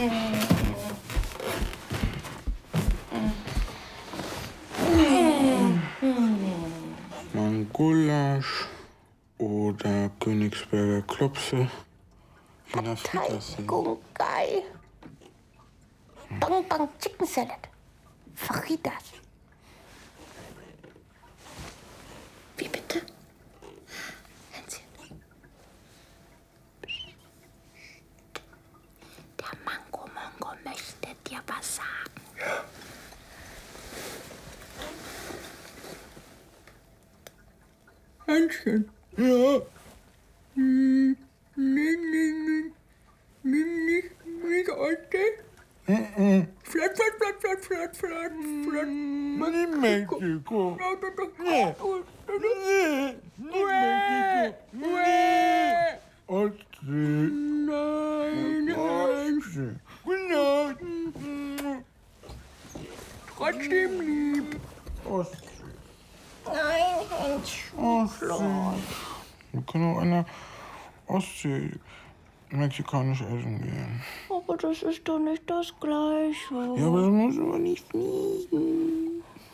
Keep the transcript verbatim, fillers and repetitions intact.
Mal Gulasch oder Königsberger Klopse. Wiener Frikassee. Geil. Dong Dong Chicken Salad. Fajitas. Wie bitte? Hänschen. Der Mango Mongo möchte dir was sagen. Ja. Hänschen. Ja. Hm. Nee, nee, nee. Nimm nicht mit heute. Mhm. Flat, flat, flat, flat, flat, flat, flat. Nicht Mexiko. Nee. Nee. Nicht Mexiko. Nee. Ostsee. Nein. Ostsee. Genau. Trotzdem lieb. Ostsee. Nein, Händchen. Ostsee. Wir können auch an der Ostsee mexikanisch essen gehen. Aber das ist doch nicht das Gleiche. Ja, aber dann muss man nicht fliegen.